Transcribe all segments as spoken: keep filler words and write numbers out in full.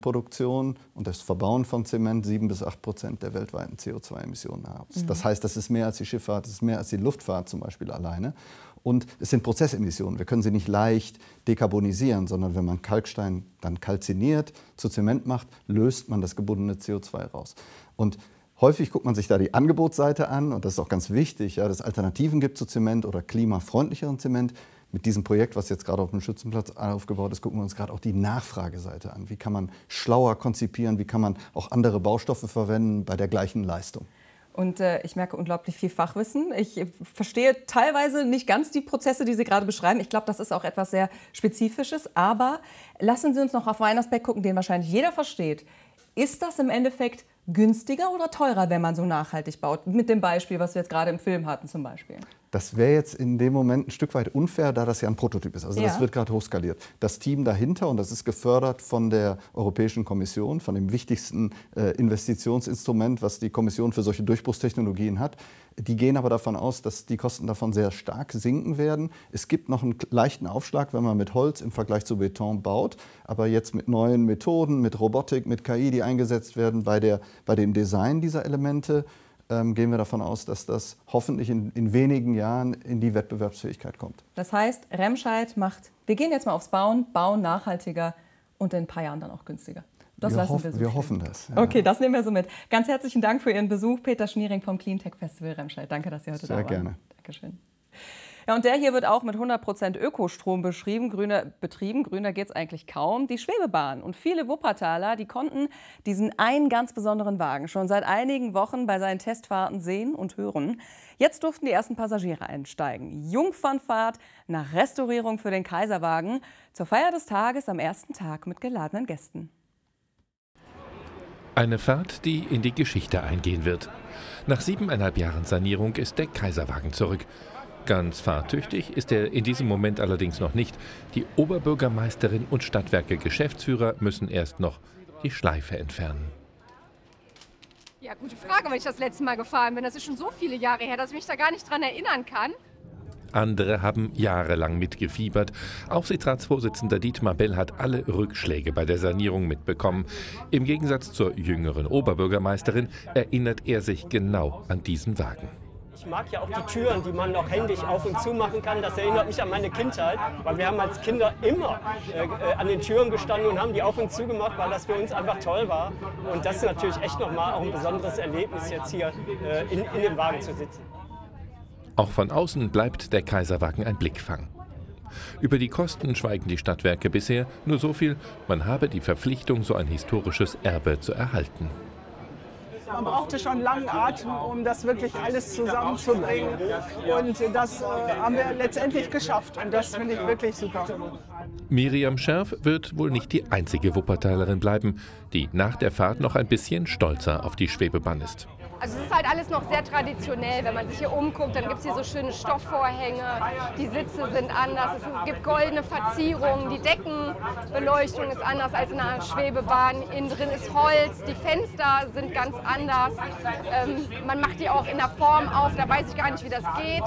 Produktion und das Verbauen von Zement sieben bis acht Prozent der weltweiten C O zwei Emissionen aus. Mhm. Das heißt, das ist mehr als die Schifffahrt, das ist mehr als die Luftfahrt zum Beispiel alleine. Und es sind Prozessemissionen. Wir können sie nicht leicht dekarbonisieren, sondern wenn man Kalkstein dann kalziniert, zu Zement macht, löst man das gebundene C O zwei raus. Und häufig guckt man sich da die Angebotsseite an, und das ist auch ganz wichtig, ja, dass es Alternativen gibt zu Zement oder klimafreundlicheren Zement. Mit diesem Projekt, was jetzt gerade auf dem Schützenplatz aufgebaut ist, gucken wir uns gerade auch die Nachfrageseite an. Wie kann man schlauer konzipieren, wie kann man auch andere Baustoffe verwenden bei der gleichen Leistung. Und äh, ich merke unglaublich viel Fachwissen. Ich verstehe teilweise nicht ganz die Prozesse, die Sie gerade beschreiben. Ich glaube, das ist auch etwas sehr Spezifisches. Aber lassen Sie uns noch auf einen Aspekt gucken, den wahrscheinlich jeder versteht. Ist das im Endeffekt günstiger oder teurer, wenn man so nachhaltig baut? Mit dem Beispiel, was wir jetzt gerade im Film hatten zum Beispiel. Das wäre jetzt in dem Moment ein Stück weit unfair, da das ja ein Prototyp ist. Also ja. Das wird gerade hochskaliert. Das Team dahinter, und das ist gefördert von der Europäischen Kommission, von dem wichtigsten äh, Investitionsinstrument, was die Kommission für solche Durchbruchstechnologien hat, die gehen aber davon aus, dass die Kosten davon sehr stark sinken werden. Es gibt noch einen leichten Aufschlag, wenn man mit Holz im Vergleich zu Beton baut, aber jetzt mit neuen Methoden, mit Robotik, mit K I, die eingesetzt werden bei, der, bei dem Design dieser Elemente, ähm, gehen wir davon aus, dass das hoffentlich in, in wenigen Jahren in die Wettbewerbsfähigkeit kommt. Das heißt, Remscheid macht, wir gehen jetzt mal aufs Bauen, Bauen nachhaltiger und in ein paar Jahren dann auch günstiger. Das wir lassen hoff, wir so wir stehen. hoffen das. Ja. Okay, das nehmen wir so mit. Ganz herzlichen Dank für Ihren Besuch, Peter Schniering vom Cleantech Festival Remscheid. Danke, dass Sie heute Sehr da waren. Sehr gerne. Dankeschön. Ja, und der hier wird auch mit hundert Prozent Ökostrom beschrieben, grüner, betrieben. Grüner geht es eigentlich kaum. Die Schwebebahn. Und viele Wuppertaler, die konnten diesen einen ganz besonderen Wagen schon seit einigen Wochen bei seinen Testfahrten sehen und hören. Jetzt durften die ersten Passagiere einsteigen. Jungfernfahrt nach Restaurierung für den Kaiserwagen. Zur Feier des Tages am ersten Tag mit geladenen Gästen. Eine Fahrt, die in die Geschichte eingehen wird. Nach siebeneinhalb Jahren Sanierung ist der Kaiserwagen zurück. Ganz fahrtüchtig ist er in diesem Moment allerdings noch nicht. Die Oberbürgermeisterin und Stadtwerke-Geschäftsführer müssen erst noch die Schleife entfernen. Ja, gute Frage, weil ich das letzte Mal gefahren bin. Das ist schon so viele Jahre her, dass ich mich da gar nicht dran erinnern kann. Andere haben jahrelang mitgefiebert. Aufsichtsratsvorsitzender Dietmar Bell hat alle Rückschläge bei der Sanierung mitbekommen. Im Gegensatz zur jüngeren Oberbürgermeisterin erinnert er sich genau an diesen Wagen. Ich mag ja auch die Türen, die man noch händisch auf und zu machen kann. Das erinnert mich an meine Kindheit, weil wir haben als Kinder immer äh, an den Türen gestanden und haben die auf und zu gemacht, weil das für uns einfach toll war. Und das ist natürlich echt nochmal auch ein besonderes Erlebnis, jetzt hier äh, in, in dem Wagen zu sitzen. Auch von außen bleibt der Kaiserwagen ein Blickfang. Über die Kosten schweigen die Stadtwerke bisher, nur so viel, man habe die Verpflichtung, so ein historisches Erbe zu erhalten. Man brauchte schon langen Atem, um das wirklich alles zusammenzubringen. Und das äh, haben wir letztendlich geschafft. Und das finde ich wirklich super. Miriam Scherf wird wohl nicht die einzige Wuppertalerin bleiben, die nach der Fahrt noch ein bisschen stolzer auf die Schwebebahn ist. Also es ist halt alles noch sehr traditionell. Wenn man sich hier umguckt, dann gibt es hier so schöne Stoffvorhänge, die Sitze sind anders, es gibt goldene Verzierungen, die Deckenbeleuchtung ist anders als in einer Schwebebahn, innen drin ist Holz, die Fenster sind ganz anders. Ähm, man macht die auch in der Form auf, da weiß ich gar nicht, wie das geht.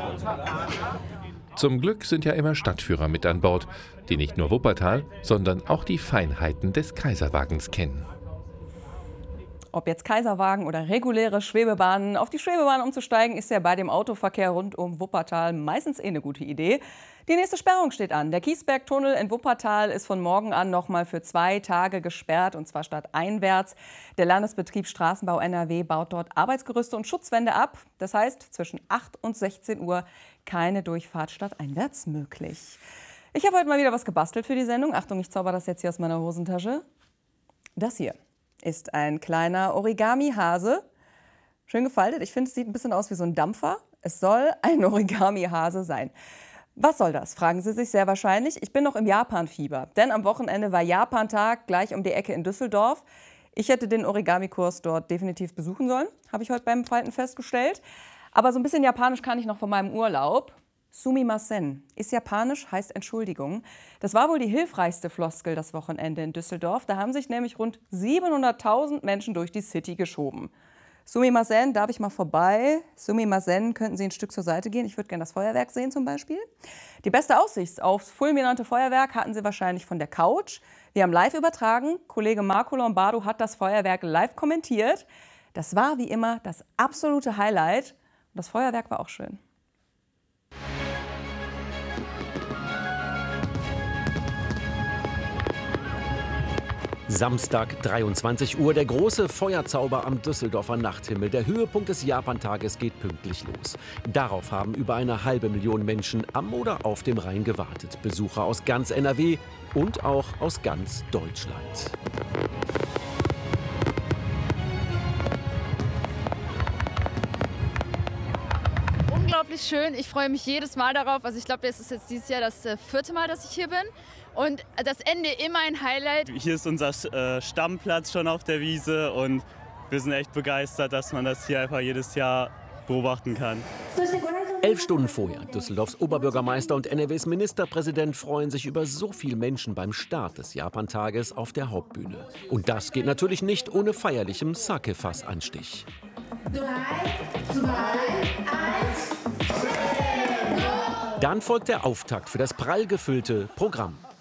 Zum Glück sind ja immer Stadtführer mit an Bord, die nicht nur Wuppertal, sondern auch die Feinheiten des Kaiserwagens kennen. Ob jetzt Kaiserwagen oder reguläre Schwebebahnen, auf die Schwebebahn umzusteigen, ist ja bei dem Autoverkehr rund um Wuppertal meistens eh eine gute Idee. Die nächste Sperrung steht an. Der Kiesbergtunnel in Wuppertal ist von morgen an noch mal für zwei Tage gesperrt, und zwar stadteinwärts. Der Landesbetrieb Straßenbau N R W baut dort Arbeitsgerüste und Schutzwände ab. Das heißt, zwischen acht und sechzehn Uhr keine Durchfahrt stadteinwärts möglich. Ich habe heute mal wieder was gebastelt für die Sendung. Achtung, ich zauber das jetzt hier aus meiner Hosentasche. Das hier ist ein kleiner Origami-Hase. Schön gefaltet. Ich finde, es sieht ein bisschen aus wie so ein Dampfer. Es soll ein Origami-Hase sein. Was soll das, fragen Sie sich sehr wahrscheinlich. Ich bin noch im Japan-Fieber, denn am Wochenende war Japan-Tag gleich um die Ecke in Düsseldorf. Ich hätte den Origami-Kurs dort definitiv besuchen sollen, habe ich heute beim Falten festgestellt. Aber so ein bisschen Japanisch kann ich noch von meinem Urlaub. Sumimasen ist japanisch, heißt Entschuldigung. Das war wohl die hilfreichste Floskel das Wochenende in Düsseldorf. Da haben sich nämlich rund siebenhunderttausend Menschen durch die City geschoben. Sumimasen, darf ich mal vorbei? Sumimasen, könnten Sie ein Stück zur Seite gehen? Ich würde gerne das Feuerwerk sehen zum Beispiel. Die beste Aussicht aufs fulminante Feuerwerk hatten Sie wahrscheinlich von der Couch. Wir haben live übertragen. Kollege Marco Lombardo hat das Feuerwerk live kommentiert. Das war wie immer das absolute Highlight. Und das Feuerwerk war auch schön. Samstag, dreiundzwanzig Uhr, der große Feuerzauber am Düsseldorfer Nachthimmel. Der Höhepunkt des Japantages geht pünktlich los. Darauf haben über eine halbe Million Menschen am oder auf dem Rhein gewartet. Besucher aus ganz N R W und auch aus ganz Deutschland. Unglaublich schön. Ich freue mich jedes Mal darauf. Also ich glaube, es ist jetzt dieses Jahr das vierte Mal, dass ich hier bin. Und das Ende immer ein Highlight. Hier ist unser äh, Stammplatz schon auf der Wiese und wir sind echt begeistert, dass man das hier einfach jedes Jahr beobachten kann. Elf Stunden vorher. Düsseldorfs Oberbürgermeister und N R Ws Ministerpräsident freuen sich über so viele Menschen beim Start des Japantages auf der Hauptbühne. Und das geht natürlich nicht ohne feierlichem Sake-Fass-Anstich. Drei, zwei, eins. Dann folgt der Auftakt für das prall gefüllte Programm.